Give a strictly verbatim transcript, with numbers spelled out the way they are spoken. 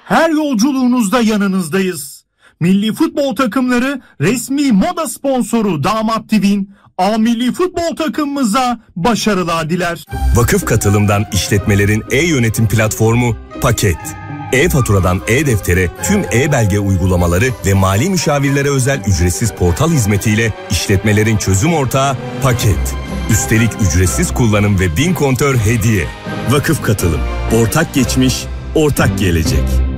Her yolculuğunuzda yanınızdayız. Milli futbol takımları resmi moda sponsoru Damat T V'nin A Milli Futbol takımımıza başarılar diler. Vakıf Katılım'dan işletmelerin e-yönetim platformu Paket. E-faturadan e-deftere tüm e-belge uygulamaları ve mali müşavirlere özel ücretsiz portal hizmetiyle işletmelerin çözüm ortağı Paket. Üstelik ücretsiz kullanım ve bin kontör hediye. Vakıf Katılım. Ortak geçmiş, ortak gelecek.